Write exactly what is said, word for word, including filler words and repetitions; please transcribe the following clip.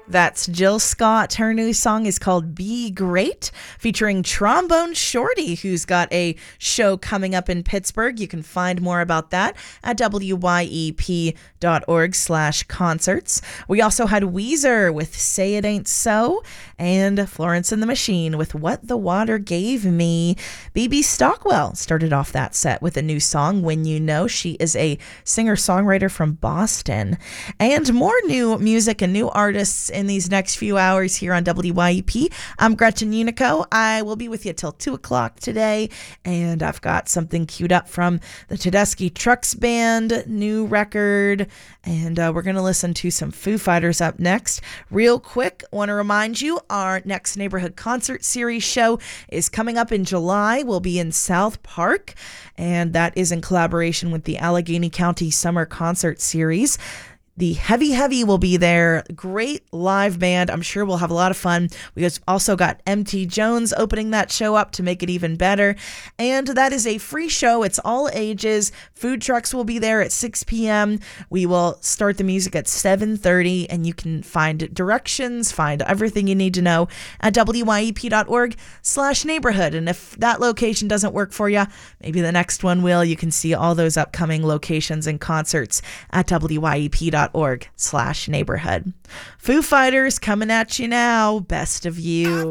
That's Jill Scott. Her new song is called Be Great, featuring Trombone Shorty, who's got a show coming up in Pittsburgh. You can find more about that at W Y E P dot org slash concerts. We also had Weezer with Say It Ain't So, and Florence and the Machine with What the Water Gave Me. B B Stockwell started off that set with a new song, When You Know. She is a singer-songwriter from Boston. And more new music and new artists in these next few hours here on W Y E P. I'm Gretchen Unico. I will be with you till two o'clock today, and I've got something queued up from the Tedeschi Trucks Band, new record, and uh, we're going to listen to some Foo Fighters up next. Real quick, want to remind you, our next Neighborhood Concert Series show is coming up in July. We'll be in South Park, and that is in collaboration with the Allegheny County Summer Concert Series. The Heavy Heavy will be there. Great live band. I'm sure we'll have a lot of fun. We also got M T Jones opening that show up to make it even better. And that is a free show. It's all ages. Food trucks will be there at six p.m. We will start the music at seven thirty, and you can find directions, find everything you need to know at W Y E P dot org slash neighborhood. And if that location doesn't work for you, maybe the next one will. You can see all those upcoming locations and concerts at W Y E P dot org slash neighborhood. Foo Fighters coming at you now. Best of You.